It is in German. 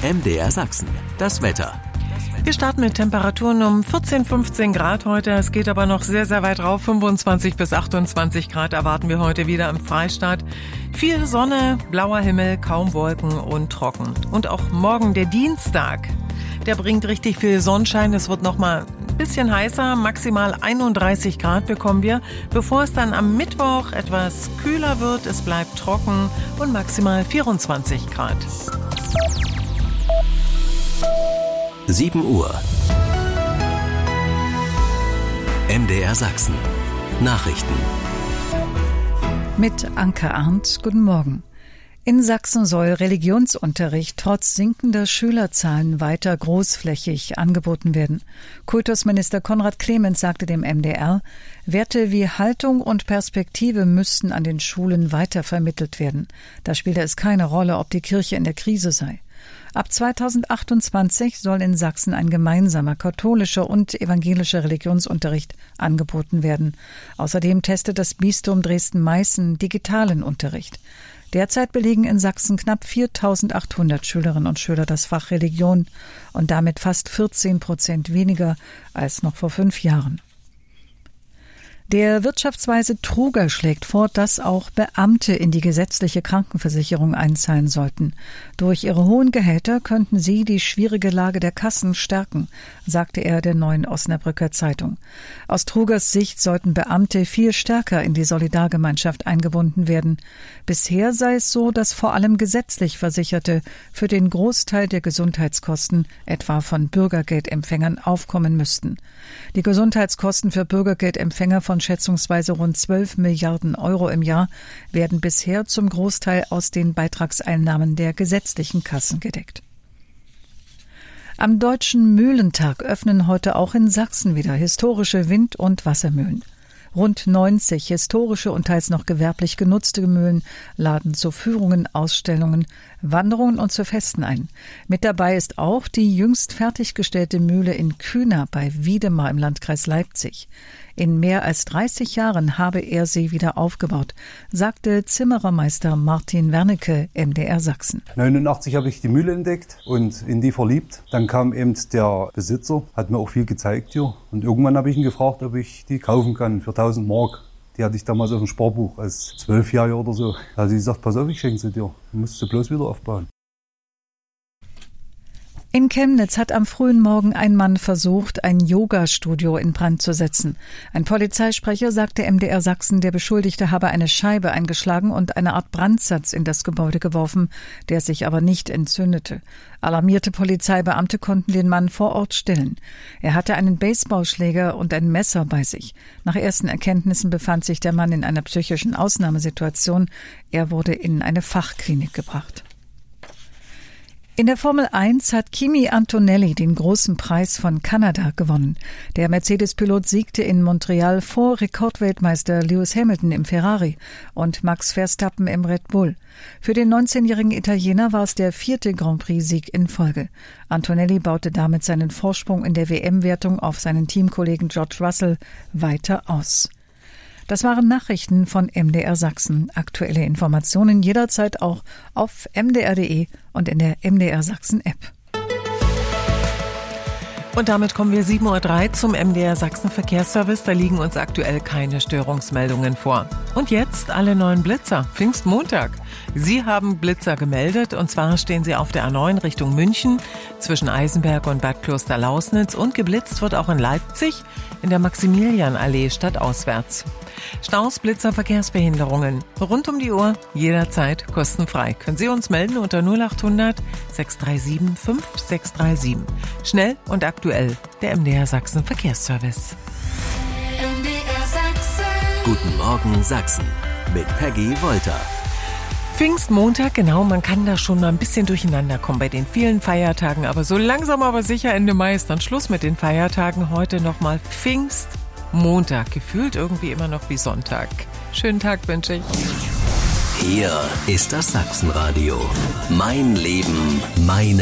MDR Sachsen, das Wetter. Wir starten mit Temperaturen um 14, 15 Grad heute. Es geht aber noch sehr, sehr weit rauf. 25 bis 28 Grad erwarten wir heute wieder im Freistaat. Viel Sonne, blauer Himmel, kaum Wolken und trocken. Und auch morgen, der Dienstag, der bringt richtig viel Sonnenschein. Es wird noch mal ein bisschen heißer. Maximal 31 Grad bekommen wir, bevor es dann am Mittwoch etwas kühler wird. Es bleibt trocken und maximal 24 Grad. 7 Uhr. MDR Sachsen. Nachrichten. Mit Anke Arndt, guten Morgen. In Sachsen soll Religionsunterricht trotz sinkender Schülerzahlen weiter großflächig angeboten werden. Kultusminister Konrad Clemens sagte dem MDR, Werte wie Haltung und Perspektive müssten an den Schulen weiter vermittelt werden. Da spielte es keine Rolle, ob die Kirche in der Krise sei. Ab 2028 soll in Sachsen ein gemeinsamer katholischer und evangelischer Religionsunterricht angeboten werden. Außerdem testet das Bistum Dresden-Meißen digitalen Unterricht. Derzeit belegen in Sachsen knapp 4.800 Schülerinnen und Schüler das Fach Religion und damit fast 14% weniger als noch vor 5 Jahren. Der Wirtschaftsweise Truger schlägt vor, dass auch Beamte in die gesetzliche Krankenversicherung einzahlen sollten. Durch ihre hohen Gehälter könnten sie die schwierige Lage der Kassen stärken, sagte er der Neuen Osnabrücker Zeitung. Aus Trugers Sicht sollten Beamte viel stärker in die Solidargemeinschaft eingebunden werden. Bisher sei es so, dass vor allem gesetzlich Versicherte für den Großteil der Gesundheitskosten, etwa von Bürgergeldempfängern, aufkommen müssten. Die Gesundheitskosten für Bürgergeldempfänger von schätzungsweise rund 12 Milliarden Euro im Jahr werden bisher zum Großteil aus den Beitragseinnahmen der gesetzlichen Kassen gedeckt. Am Deutschen Mühlentag öffnen heute auch in Sachsen wieder historische Wind- und Wassermühlen. Rund 90 historische und teils noch gewerblich genutzte Mühlen laden zu Führungen, Ausstellungen, Wanderungen und zu Festen ein. Mit dabei ist auch die jüngst fertiggestellte Mühle in Kühna bei Wiedemar im Landkreis Leipzig. In mehr als 30 Jahren habe er sie wieder aufgebaut, sagte Zimmerermeister Martin Wernicke, MDR Sachsen. 1989 habe ich die Mühle entdeckt und in die verliebt. Dann kam eben der Besitzer, hat mir auch viel gezeigt hier. Und irgendwann habe ich ihn gefragt, ob ich die kaufen kann für 1000 Mark. Die hatte ich damals auf dem Sparbuch als 12-Jähriger oder so. Da hat sie gesagt, pass auf, ich schenke sie dir. Du musst sie bloß wieder aufbauen. In Chemnitz hat am frühen Morgen ein Mann versucht, ein Yoga-Studio in Brand zu setzen. Ein Polizeisprecher sagte MDR Sachsen, der Beschuldigte habe eine Scheibe eingeschlagen und eine Art Brandsatz in das Gebäude geworfen, der sich aber nicht entzündete. Alarmierte Polizeibeamte konnten den Mann vor Ort stellen. Er hatte einen Baseballschläger und ein Messer bei sich. Nach ersten Erkenntnissen befand sich der Mann in einer psychischen Ausnahmesituation. Er wurde in eine Fachklinik gebracht. In der Formel 1 hat Kimi Antonelli den großen Preis von Kanada gewonnen. Der Mercedes-Pilot siegte in Montreal vor Rekordweltmeister Lewis Hamilton im Ferrari und Max Verstappen im Red Bull. Für den 19-jährigen Italiener war es der 4. Grand Prix-Sieg in Folge. Antonelli baute damit seinen Vorsprung in der WM-Wertung auf seinen Teamkollegen George Russell weiter aus. Das waren Nachrichten von MDR Sachsen. Aktuelle Informationen jederzeit auch auf mdr.de und in der MDR Sachsen App. Und damit kommen wir 7.03 Uhr zum MDR Sachsen Verkehrsservice. Da liegen uns aktuell keine Störungsmeldungen vor. Und jetzt alle neuen Blitzer. Pfingstmontag. Sie haben Blitzer gemeldet und zwar stehen sie auf der A9 Richtung München zwischen Eisenberg und Bad Kloster-Lausnitz und geblitzt wird auch in Leipzig in der Maximilianallee stadtauswärts. Staus, Blitzer, Verkehrsbehinderungen. Rund um die Uhr, jederzeit kostenfrei. Können Sie uns melden unter 0800 637 5637. Schnell und aktuell, der MDR Sachsen Verkehrsservice. MDR Sachsen. Guten Morgen Sachsen mit Peggy Wolter. Pfingstmontag, genau, man kann da schon mal ein bisschen durcheinander kommen bei den vielen Feiertagen, aber so langsam aber sicher Ende Mai ist dann Schluss mit den Feiertagen. Heute nochmal Pfingstmontag, gefühlt irgendwie immer noch wie Sonntag. Schönen Tag wünsche ich. Hier ist das Sachsenradio. Mein Leben, meine